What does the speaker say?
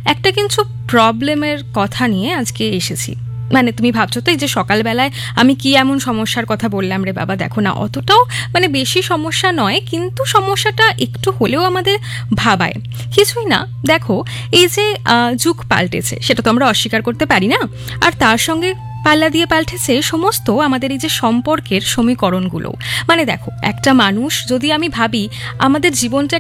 একটা কিন্তু প্রবলেমের কথা নিয়ে আজকে এসেছি। মানে তুমি ভাবছো তো এই যে সকালবেলায় আমি কি এমন সমস্যার কথা বললাম রে বাবা, দেখো না অতটাও মানে বেশি সমস্যা নয়, কিন্তু সমস্যাটা একটু হলেও আমাদের ভাবায়। কিছুই না, দেখো এই যে যুগ পাল্টেছে সেটা তো আমরা অস্বীকার করতে পারি না, আর তার সঙ্গে পাল্লা দিয়ে পাল্টেছে সমস্ত আমাদের এই যে সম্পর্কের সমীকরণগুলো। মানে দেখো, একটা মানুষ যদি আমি ভাবি আমাদের জীবনটা